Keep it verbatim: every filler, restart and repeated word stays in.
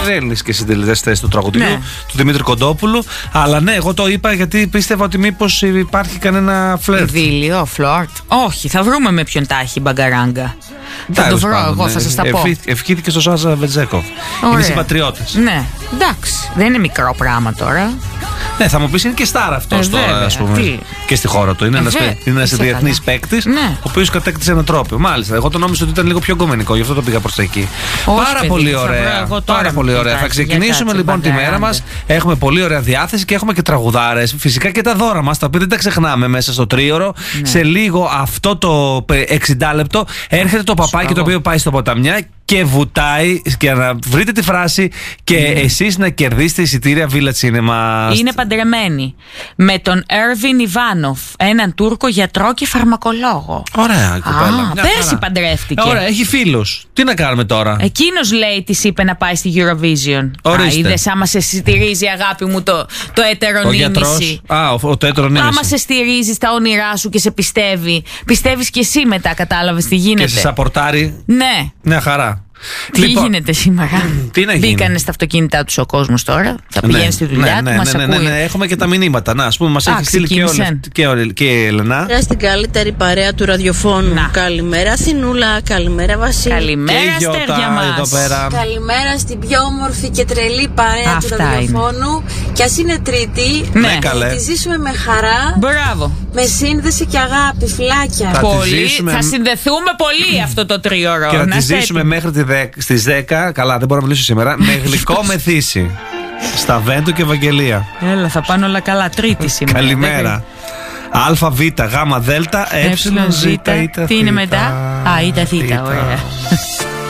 Έλληνες και συντελεστές του τραγουδιού, Ναι. του Δημήτρη Κοντόπουλου. Αλλά ναι, εγώ το είπα γιατί πίστευα ότι μήπως υπάρχει κανένα φλερτ. Δίλιο, φλόρτ. Όχι, θα βρούμε με ποιον τα έχει η μπαγκαράγκα. Θα το βρω εγώ, θα σας τα πω. Ευχήθηκε στο Σάζα Βετζέκοφ. Είναι συμπατριώτες. Ναι, εντάξει, δεν είναι μικρό πράγμα τώρα. Ναι, θα μου πεις είναι και στάρα αυτός Ε, τώρα, βέβαια. ας πούμε. Τι? Και στη χώρα του. Είναι Ε, ένας, βέβαια. είναι ένας Είσαι διεθνής καλά. παίκτης, Ναι. ο οποίος κατέκτησε ένα τρόπαιο. Μάλιστα, εγώ το νόμιζα ότι ήταν λίγο πιο κομμενικό, γι' αυτό το πήγα προς τα εκεί. Όχι, Πάρα παιδί, πολύ θα βρω ωραία. εγώ τώρα Πάρα με πολύ ωραία. Θα κοιτάζει, για ξεκινήσουμε κάτσε, λοιπόν τη μέρα μπαγκαράντα. μας. Έχουμε πολύ ωραία διάθεση και έχουμε και τραγουδάρες. Φυσικά και τα δώρα μας, τα οποία δεν τα ξεχνάμε μέσα στο τρίωρο. Ναι. Σε λίγο αυτό το εξήντα λεπτό έρχεται το παπάκι το οποίο πάει στο ποταμιά και βουτάει. Και να βρείτε τη φράση και εσείς να κερδίσετε εισιτήρια Village Cinema. Είναι παντρεμένη με τον Έρβιν Ιβάνοφ, έναν Τούρκο γιατρό και φαρμακολόγο. Ωραία, η κοπέλα. Α, Μια πέρσι χαρά. παντρεύτηκε. Ε, Ωραία, έχει φίλους. Τι να κάνουμε τώρα. Εκείνος λέει της είπε να πάει στη Eurovision. Ορίστε. Α, είδες άμα σε στηρίζει αγάπη μου το, το έτερο Ο γιατρός. νήμιση. Α, ο, ο το έτερο νήμιση. Άμα σε στηρίζει στα όνειρά σου και σε πιστεύει, πιστεύεις και εσύ μετά, κατάλαβες τι γίνεται. Και σε σαπορτάρει. Ναι. Μια χαρά. Τι Λοιπόν, γίνεται σήμερα. τι να γίνει. Μπήκανε στα αυτοκίνητά τους ο κόσμος τώρα. Θα ναι, πηγαίνει στη δουλειά ναι, του, ναι, μας ναι, ναι, ακούει. ναι, έχουμε και τα μηνύματα. Να, ας πούμε, μας Α, έχει στείλει και, ο, ξεκίνησαν. και, ο, και η Ελενά. Στην καλύτερη παρέα του ραδιοφώνου. Να. Καλημέρα Θηνούλα, καλημέρα Βασίλη. Καλημέρα, Και η Γιώτα αστέρια εδώ μας. πέρα. Καλημέρα στην πιο όμορφη και τρελή παρέα Αυτά του ραδιοφώνου. Και ας είναι Τρίτη, Ναι. Ναι, καλέ. τη ζήσουμε με χαρά, Μπράβο. με σύνδεση και αγάπη, φυλάκια. Θα τη Πολύ, ζήσουμε- θα συνδεθούμε πολύ αυτό το τρίωρο. Και να τη είστε ζήσουμε έτοιμοι. μέχρι τη δέκα, στις δέκα. Καλά, δεν μπορώ να μιλήσω σήμερα. Με γλυκό μεθύσι. Στα Βέντο και Ευαγγελία. Έλα, θα πάνε όλα καλά. Τρίτη σήμερα. Καλημέρα. Α, Β, Γ, Δ, Ε, Ε, Ζ, Ζ, Ι, τι είναι Θ. μετά. Α, ήταν θήτα, ωραία.